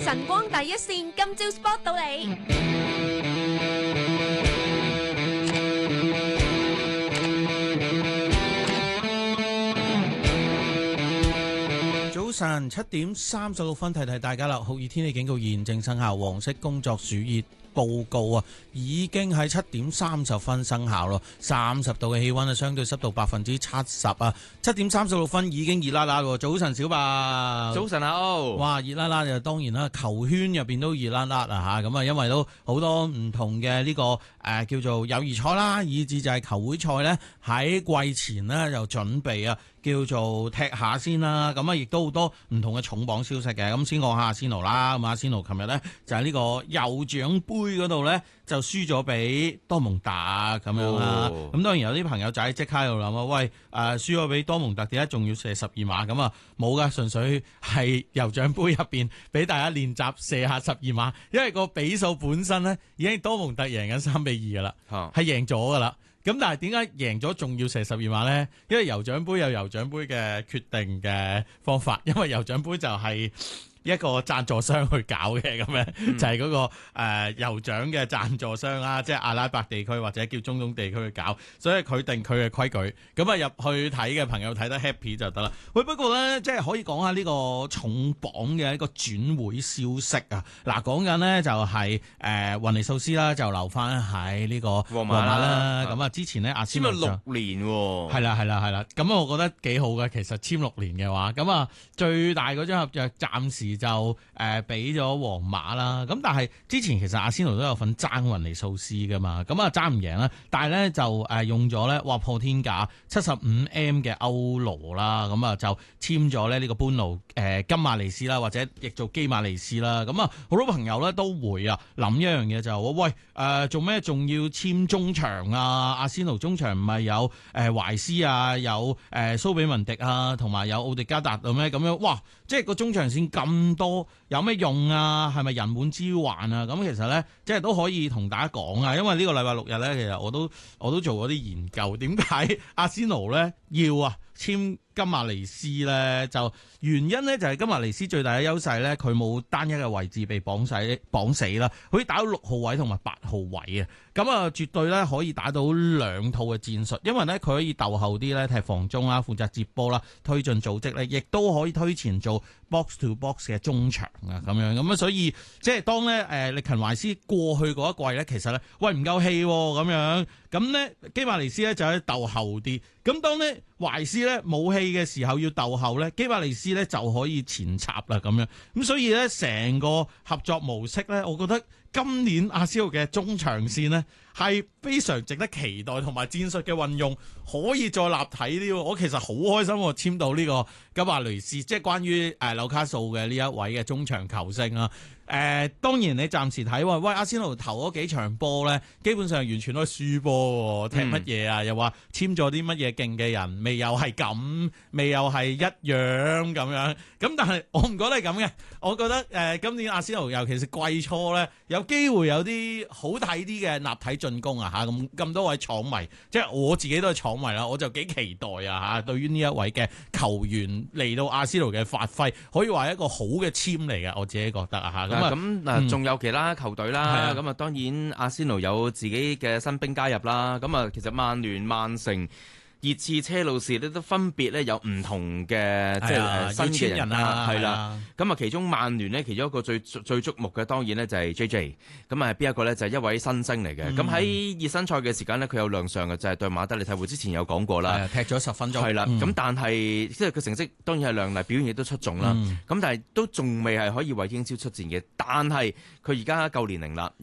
晨光第一線，今朝 spot 到你。 早晨7:36，提提大家啦，酷熱天氣警告現正生效，黃色工作暑熱報告啊，已經喺7:30生效咯。30度嘅氣溫啊，相對濕度70%啊。7:36已經熱辣辣喎。早晨小白， 早晨啊歐， 哇熱辣辣就當然啦，球圈入邊都熱辣辣啊吓，咁啊因為都好多唔同嘅呢個叫做友誼賽啦，以至就係球會賽呢，喺季前呢就準備啊。叫做踢下先啦，咁啊亦都好多唔同嘅重磅消息嘅。咁先講下阿仙奴啦，咁阿仙奴琴日呢，就喺呢個酋長杯嗰度呢，就輸咗俾多蒙特咁樣啦。咁當然有啲朋友仔即刻喺度諗啊，喂輸咗俾多蒙特點解仲要射12碼？咁啊冇噶，純粹係酋長杯入邊俾大家練習射下12碼，因為個比數本身呢，已經多蒙特贏緊3-2噶啦，係贏咗噶啦。咁但係點解贏咗仲要射12碼呢？因為酋長杯有酋長杯嘅決定嘅方法，因為酋長杯就係一個贊助商去搞嘅咁樣，就係嗰個酋長嘅贊助商啦，即係阿拉伯地區或者叫中東地區去搞，所以佢定佢嘅規矩。咁啊入去睇嘅朋友睇得 happy 就得啦。喂，不過呢，即係可以講下呢個重磅嘅一個轉會消息啊！嗱，講緊呢就係雲尼素斯啦，就留翻喺呢個皇馬啦。咁啊之前呢，阿仙奴簽咗6年喎。 係啦。咁我覺得幾好嘅，其實簽6年嘅話，咁啊最大嗰張合約暫時就俾咗皇馬啦，咁但係之前其實阿仙奴都有份爭雲尼素斯噶嘛，咁啊爭唔贏啦，但係咧就用咗咧話破天價75M 嘅歐羅啦，咁啊就簽咗咧呢個班奴金馬尼斯啦，或者亦做基馬尼斯啦，咁啊好多朋友咧都會啊諗一樣嘢就係話喂做咩仲要簽中場啊？阿仙奴中場唔係有懷斯啊，有蘇比文迪啊，同埋有奧迪加達咁咩咁樣？哇！即係個中場線咁多，有咩用啊？係咪人滿之患啊？咁其實咧，即係都可以同大家講啊。因為呢個禮拜6日咧，其實我都做過啲研究，點解阿仙奴咧要簽金馬尼斯咧？就原因咧就係金馬尼斯最大嘅優勢咧，佢冇單一嘅位置被綁死啦，可以打到6號位同埋8號位啊。咁啊，絕對咧可以打到2套嘅戰術，因為咧佢可以鬥後啲咧踢防中啦，負責接波啦，推進組織咧，亦都可以推前做 box to box 嘅中場啊，咁樣所以即係當咧力勤懷斯過去嗰一季咧，其實咧喂唔夠氣咁樣，咁咧基馬尼斯咧就喺鬥後啲，咁當咧懷斯咧冇氣嘅時候要鬥後咧，基馬尼斯咧就可以前插啦咁樣，咁所以咧成個合作模式咧，我覺得今年阿仙奴嘅中場線呢係非常值得期待，同埋戰術嘅運用可以再立體啲。我其實好開心我簽到呢個金馬尼斯，即係關於紐卡素嘅呢一位嘅中場球星啊。當然你暫時睇喂阿仙奴頭嗰幾場波咧，基本上完全都係輸波，踢乜嘢啊？又話簽咗啲乜嘢勁嘅人，未又係咁，未又係一樣咁樣。咁但係我唔覺得係咁嘅，我覺得今年阿仙奴尤其是季初咧，有機會有啲好睇啲嘅立體進攻啊嚇！咁多位廠迷，即係我自己都係廠迷啦，我就幾期待啊嚇！對於呢一位嘅球員嚟到阿仙奴嘅發揮，可以話係一個好嘅簽嚟嘅，我自己覺得啊嚇。 咁仲有其他球隊啦，咁當然阿仙奴有自己嘅新兵加入啦，咁其實曼聯、曼城、熱刺、車路士咧都分別咧有唔同嘅即係新嘅人啦，係啦。咁其中曼聯咧其中一個最矚目嘅當然咧就係 JJ， 咁邊一個咧就係一位新星嚟嘅。咁喺熱身賽嘅時間咧佢有亮相嘅，就係對馬德里體會之前有講過啦， 踢咗10分鐘。係啦， 咁但係即係佢成績當然係亮麗，表現亦都出眾啦。咁但係都仲未係可以為英超出戰嘅。但係佢而家夠年齡啦，